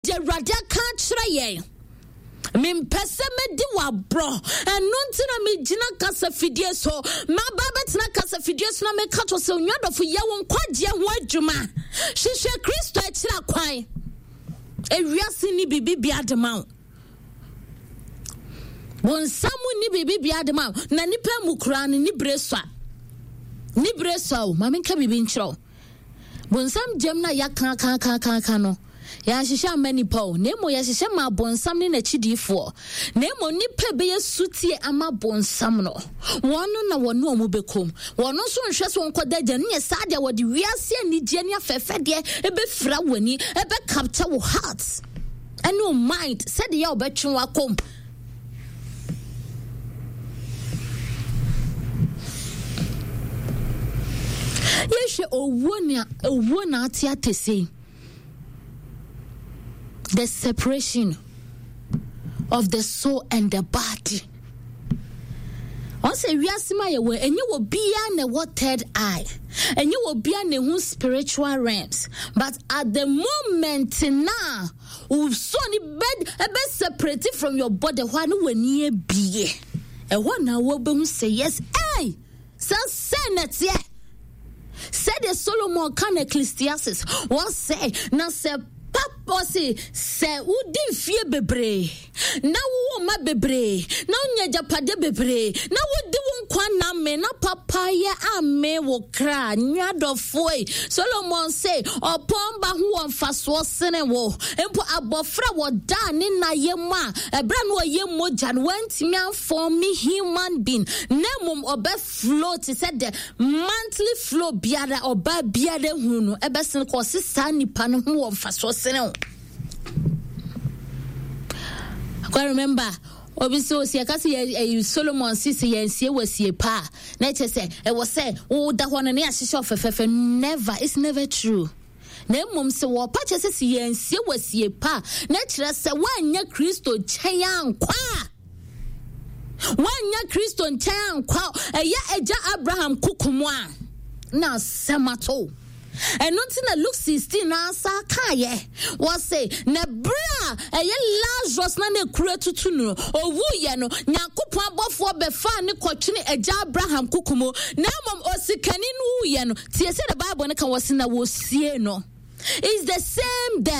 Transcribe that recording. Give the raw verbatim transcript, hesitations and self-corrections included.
de radia kan kyerɛ yɛn Mimpese me di wa bro and nontina me jina kasa fidie so ma baba tina kasa fidie so na me kato se onwado fo ye won kwagye ho adwuma hwehwe Kristo akira kwan ewiase ni bibi bia dema bon samu ni bibi bia dema na nipa mu kura ni breswa ni breswa ma me nka bibi nkyerɛ bon sam jem na ya kan kan kan kan kan no ya hihya mani paul nemo ya hihya ma bonsam ne na chidifo nemo nipa be yesutie ama bonsam no wono na wono omo bekom wono so nhwe so nkoda gya ne saade wode wiase anigye ne afefede ebe fra wani ebe capture wo heart and no mind said ya obetwe wakom yehwe owo na owo na atia tese the separation of the soul and the body. Once we asima yewe enye wo bia na what third eye. Enye wo bia na hu spiritual realms. But at the moment now, we so ni bed e be separated from your body wha no wani e bie. E wha na wo be hu say yes. Hey! So senate ye. Said the Solomon kan Ecclesiastes. What say? Na se Papa say, say, udi fie bebre. Na wo ma bebre. Na unya japade bebre. Na wo di won kwa na me na papa ya ame wo kra nyado foi. Solomon say, opon ba hu won faso sene wo. Empo abofra wo da ni na ye ma. Ebra no ye moja went me for me human being. Nemum obe flow ti said the monthly flow biada oba biada hunu. Ebe sen ko sisa nipa no hu won faso I can remember obviously o sia kasi Solomon sisi yensie wasie pa na che say e wo say wo da ho no na ahihye ofefefe never it's never true na mum se wo pa che sisi yensie wasie pa na kire se wanya Kristo chen ankwa wanya Kristo chen ankwa eya eja Abraham kukumu a na semato and nothing that Luke sixteen na sakaye was say na bra eye Lazarus na ne kura tutunu owu ye no nyankopon abofo befa ne kotwene eja Abraham kukumo na mom osikani no ye no tie say the Bible ne kan wose na wosie no is the same there.